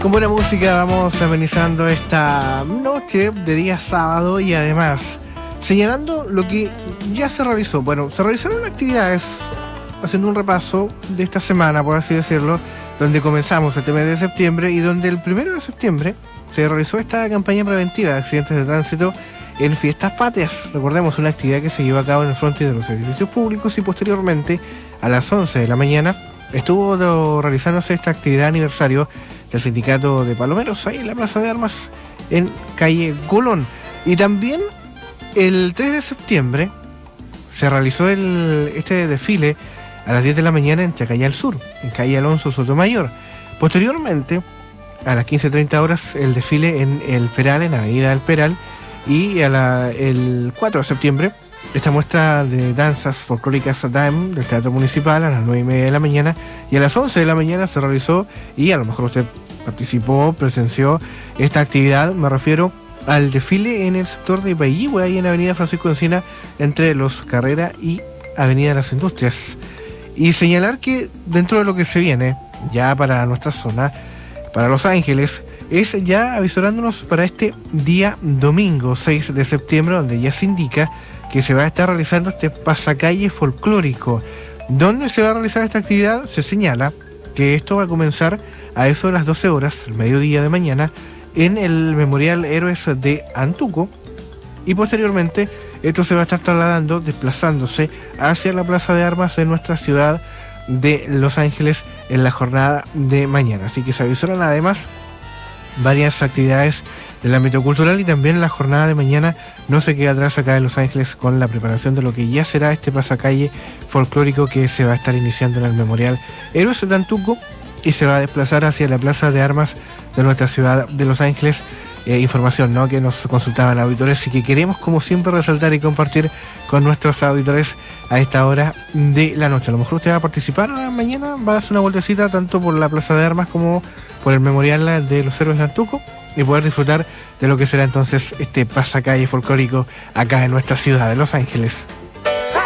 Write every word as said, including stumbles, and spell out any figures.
Con buena música vamos amenizando esta noche de día sábado y además señalando lo que ya se realizó. Bueno, se realizaron actividades haciendo un repaso de esta semana, por así decirlo, donde comenzamos este mes de septiembre y donde el primero de septiembre se realizó esta campaña preventiva de accidentes de tránsito en Fiestas Patrias. Recordemos, una actividad que se llevó a cabo en el frontis de los edificios públicos y posteriormente a las once de la mañana estuvo realizándose esta actividad aniversario del sindicato de Palomeros ahí en la Plaza de Armas en calle Colón. Y también el tres de septiembre se realizó el, este desfile a las diez de la mañana en Chacayal Sur, en calle Alonso Sotomayor. Posteriormente, a las quince treinta horas, el desfile en el Peral, en Avenida del Peral. Y a la, el cuatro de septiembre, esta muestra de danzas folclóricas D A M del Teatro Municipal a las nueve y media de la mañana. Y a las once de la mañana se realizó, y a lo mejor usted participó, presenció esta actividad, me refiero al desfile en el sector de Ipaigüe, ahí en Avenida Francisco Encina, entre Los Carrera y Avenida Las Industrias. Y señalar que dentro de lo que se viene ya para nuestra zona, para Los Ángeles, es ya avisorándonos para este día domingo seis de septiembre, donde ya se indica que se va a estar realizando este pasacalle folclórico. ¿Dónde se va a realizar esta actividad? Se señala que esto va a comenzar a eso de las doce horas, el mediodía de mañana, en el Memorial Héroes de Antuco, y posteriormente esto se va a estar trasladando, desplazándose hacia la Plaza de Armas de nuestra ciudad de Los Ángeles en la jornada de mañana. Así que se avisoran además varias actividades del ámbito cultural, y también la jornada de mañana no se queda atrás acá en Los Ángeles con la preparación de lo que ya será este pasacalle folclórico que se va a estar iniciando en el Memorial Héroes de Antuco y se va a desplazar hacia la Plaza de Armas de nuestra ciudad de Los Ángeles. Eh, información, ¿no?, que nos consultaban auditores y que queremos, como siempre, resaltar y compartir con nuestros auditores a esta hora de la noche. A lo mejor usted va a participar mañana, va a darse una vueltecita tanto por la Plaza de Armas como por el Memorial de los Héroes de Antuco y poder disfrutar de lo que será entonces este pasacalle folclórico acá en nuestra ciudad de Los Ángeles.